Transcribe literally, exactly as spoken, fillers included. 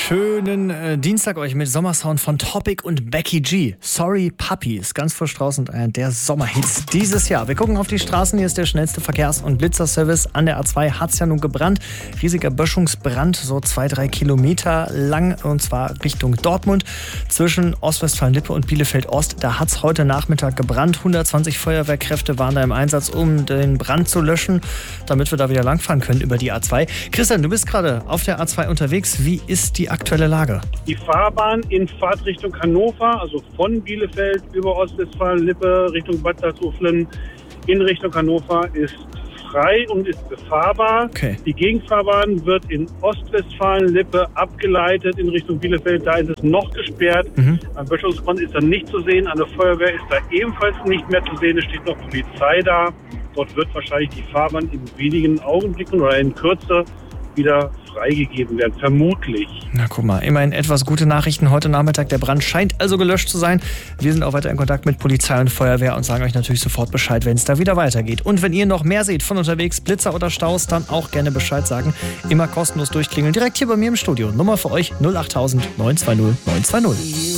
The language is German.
Schönen äh, Dienstag euch mit Sommersound von Topic und Becky G. Sorry Puppy ist ganz frisch draußen und einer der Sommerhits dieses Jahr. Wir gucken auf die Straßen. Hier ist der schnellste Verkehrs- und Blitzerservice. An der A zwei hat es ja nun gebrannt. Riesiger Böschungsbrand, so zwei, drei Kilometer lang, und zwar Richtung Dortmund. Zwischen Ostwestfalen-Lippe und Bielefeld-Ost, da hat es heute Nachmittag gebrannt. hundertzwanzig Feuerwehrkräfte waren da im Einsatz, um den Brand zu löschen, damit wir da wieder langfahren können über die A zwei. Christian, du bist gerade auf der A zwei unterwegs. Wie ist die aktuelle Lage? Die Fahrbahn in Fahrtrichtung Hannover, also von Bielefeld über Ostwestfalen-Lippe Richtung Bad Salzuflen in Richtung Hannover, ist frei und ist befahrbar. Okay. Die Gegenfahrbahn wird in Ostwestfalen-Lippe abgeleitet in Richtung Bielefeld. Da ist es noch gesperrt. Mhm. Ein Böschungsbrand ist da nicht zu sehen. Eine Feuerwehr ist da ebenfalls nicht mehr zu sehen. Es steht noch Polizei da. Dort wird wahrscheinlich die Fahrbahn in wenigen Augenblicken oder in Kürze wieder freigegeben werden, vermutlich. Na guck mal, immerhin etwas gute Nachrichten heute Nachmittag. Der Brand scheint also gelöscht zu sein. Wir sind auch weiter in Kontakt mit Polizei und Feuerwehr und sagen euch natürlich sofort Bescheid, wenn es da wieder weitergeht. Und wenn ihr noch mehr seht von unterwegs, Blitzer oder Staus, dann auch gerne Bescheid sagen. Immer kostenlos durchklingeln, direkt hier bei mir im Studio. Nummer für euch null acht tausend neun zwei null neun zwei null.